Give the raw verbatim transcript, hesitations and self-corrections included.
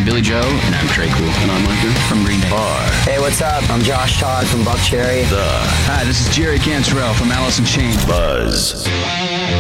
Billy Joe. And I'm Trey Cool. And I'm Micah from Green Day. R. Hey, what's up? I'm Josh Todd from Buck Cherry. The Hi, this is Jerry Cantrell from Alice in Chains. Buzz.